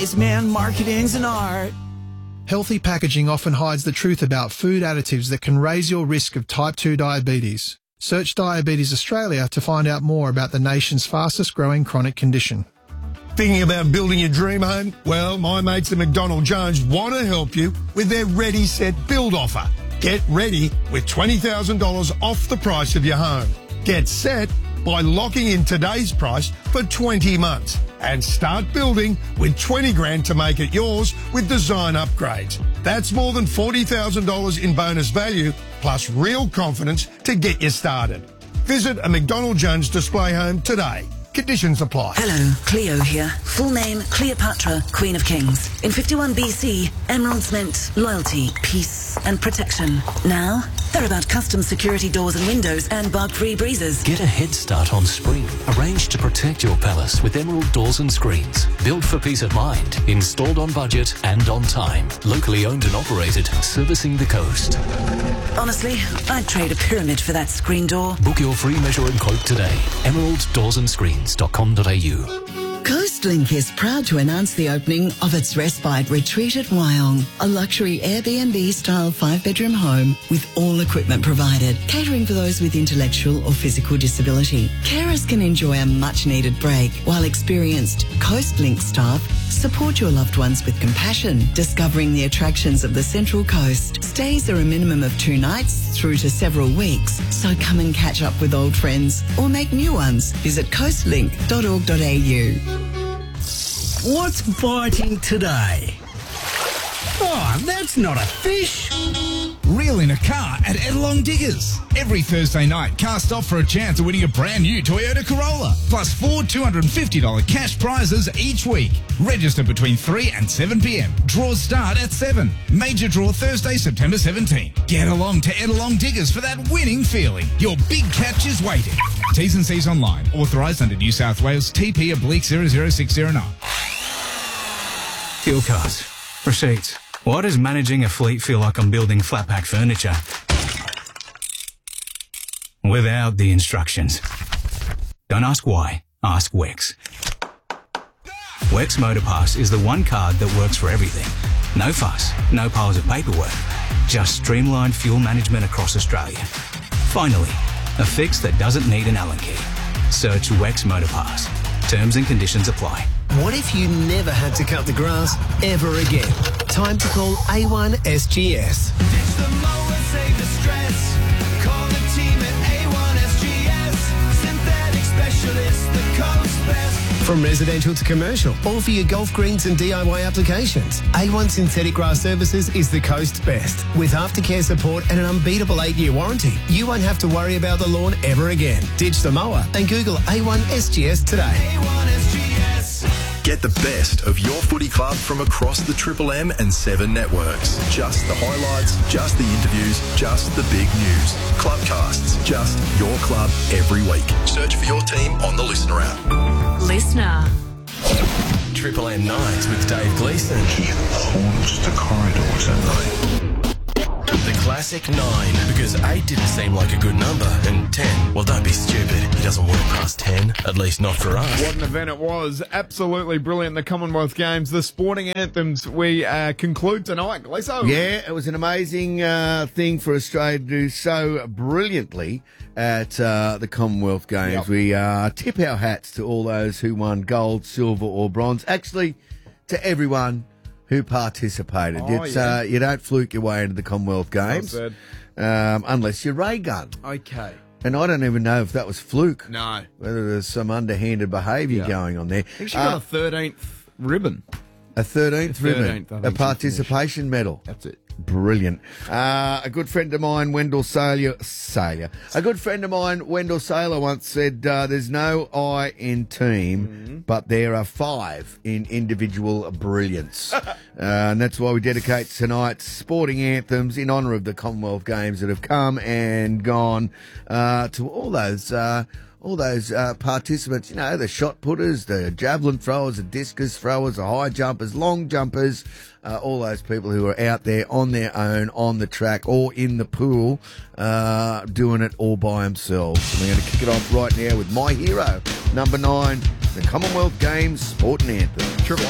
Wise man, marketing's an art. Healthy packaging often hides the truth about food additives that can raise your risk of type 2 diabetes. Search Diabetes Australia to find out more about the nation's fastest growing chronic condition. Thinking about building your dream home? Well, my mates at McDonald Jones want to help you with their Ready Set Build offer. Get ready with $20,000 off the price of your home. Get set by locking in today's price for 20 months and start building with 20 grand to make it yours with design upgrades. That's more than $40,000 in bonus value plus real confidence to get you started. Visit a McDonald Jones display home today. Conditions apply. Hello, Cleo here. Full name, Cleopatra, Queen of Kings. In 51 BC, emeralds meant loyalty, peace and protection. Now, they're about custom security doors and windows and bug-free breezes. Get a head start on spring. Arrange to protect your palace with Emerald Doors and Screens. Built for peace of mind. Installed on budget and on time. Locally owned and operated. Servicing the coast. Honestly, I'd trade a pyramid for that screen door. Book your free measure and quote today. emeralddoorsandScreens.com.au. Coastlink is proud to announce the opening of its respite retreat at Wyong, a luxury Airbnb-style 5-bedroom home with all equipment provided, catering for those with intellectual or physical disability. Carers can enjoy a much-needed break, while experienced Coastlink staff support your loved ones with compassion, discovering the attractions of the Central Coast. Stays are a minimum of 2 nights through to several weeks, so come and catch up with old friends or make new ones. Visit coastlink.org.au. What's biting today? Oh, that's not a fish. Reel in a car at Edelong Diggers. Every Thursday night, cast off for a chance of winning a brand new Toyota Corolla. Plus 4 $250 cash prizes each week. Register between 3 and 7 p.m. Draws start at 7. Major draw Thursday, September 17. Get along to Edelong Diggers for that winning feeling. Your big catch is waiting. T's and C's online. Authorised under New South Wales TP/00609. Fuel cards. Receipts. Why does managing a fleet feel like I'm building flat pack furniture? Without the instructions. Don't ask why, ask Wex. Wex Motorpass is the one card that works for everything. No fuss, no piles of paperwork. Just streamlined fuel management across Australia. Finally, a fix that doesn't need an Allen key. Search Wex Motorpass. Terms and conditions apply. What if you never had to cut the grass ever again? Time to call A1 SGS. Ditch the mower, save the stress. Call the team at A1 SGS. Synthetic specialist, the coast best. From residential to commercial, all for your golf greens and DIY applications. A1 Synthetic Grass Services is the coast's best. With aftercare support and an unbeatable 8-year warranty, you won't have to worry about the lawn ever again. Ditch the mower and Google A1 SGS today. A1 SGS. Get the best of your footy club from across the Triple M and 7 networks. Just the highlights, just the interviews, just the big news. Clubcasts, just your club every week. Search for your team on the Listener app. Listener. Triple M Nights with Dave Gleeson. He haunts the corridors at night. The classic 9, because 8 didn't seem like a good number, and 10, well, don't be stupid. He doesn't work past 10, at least not for us. What an event it was. Absolutely brilliant. The Commonwealth Games, the sporting anthems we conclude tonight. Gleeso. Yeah, it was an amazing thing for Australia to do so brilliantly at the Commonwealth Games. Yep. We tip our hats to all those who won gold, silver or bronze. Actually, to everyone who participated. You don't fluke your way into the Commonwealth Games unless you're ray gun. Okay. And I don't even know if that was fluke. No. Whether there's some underhanded behaviour going on there. I think she got a 13th ribbon. A 13th ribbon. A participation medal. That's it. Brilliant. A good friend of mine, Wendell Saylor. A good friend of mine, Wendell Saylor, once said, there's no I in team, but there are 5 in individual brilliance. And that's why we dedicate tonight's sporting anthems in honour of the Commonwealth Games that have come and gone to all those participants, you know, the shot putters, the javelin throwers, the discus throwers, the high jumpers, long jumpers, all those people who are out there on their own, on the track or in the pool, doing it all by themselves. And we're going to kick it off right now with my hero, number 9, the Commonwealth Games Sporting Anthem. Triple